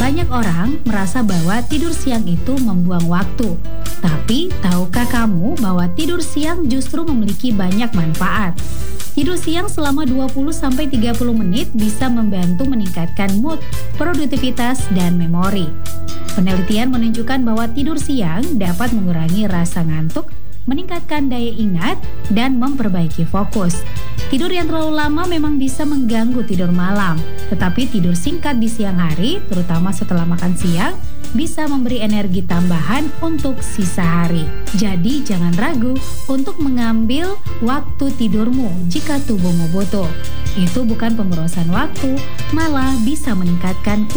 Banyak orang merasa bahwa tidur siang itu membuang waktu. Tapi, tahukah kamu bahwa tidur siang justru memiliki banyak manfaat? Tidur siang selama 20-30 menit bisa membantu meningkatkan mood, produktivitas, dan memori. Penelitian menunjukkan bahwa tidur siang dapat mengurangi rasa ngantuk, meningkatkan daya ingat, dan memperbaiki fokus. Tidur yang terlalu lama memang bisa mengganggu tidur malam, tetapi tidur singkat di siang hari, terutama setelah makan siang, bisa memberi energi tambahan untuk sisa hari. Jadi jangan ragu untuk mengambil waktu tidurmu jika tubuhmu butuh. Itu bukan pemborosan waktu, malah bisa meningkatkan